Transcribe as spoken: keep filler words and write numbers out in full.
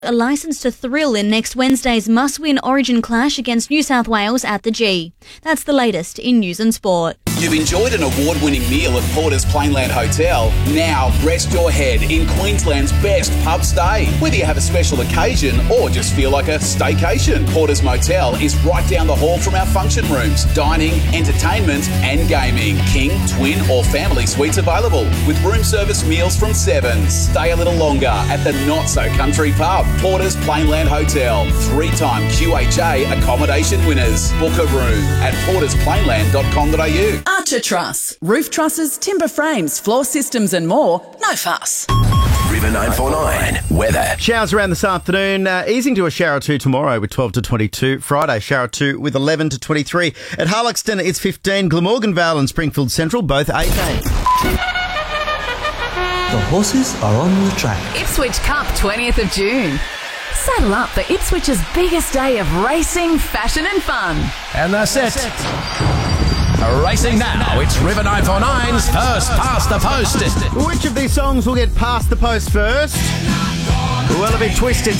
A licence to thrill in next Wednesday's must-win Origin clash against New South Wales at the G. That's the latest in news and sport. You've enjoyed an award-winning meal at Porter's Plainland Hotel. Now rest your head in Queensland's best pub stay. Whether you have a special occasion or just feel like a staycation, Porter's Motel is right down the hall from our function rooms. Dining, entertainment and gaming. King, twin or family suites available with room service meals from Sevens. Stay a little longer at the not-so-country pub. Porter's Plainland Hotel. Three-time Q H A accommodation winners. Book a room at porters plainland dot com dot a u. Archer Truss. Roof trusses, timber frames, floor systems and more. No fuss. River nine four nine. Weather. Showers around this afternoon, uh, easing to a shower or two tomorrow with twelve to twenty-two. Friday, shower two with eleven to twenty-three. At Harloxton, it's fifteen. Glamorgan Vale and Springfield Central, both eighteen. The horses are on the track. Ipswich Cup, twentieth of June. Saddle up for Ipswich's biggest day of racing, fashion and fun. And that's it. Racing now, it's River nine four nine's First Past the Post. Which of these songs will get past the post first? Well, a bit twisted.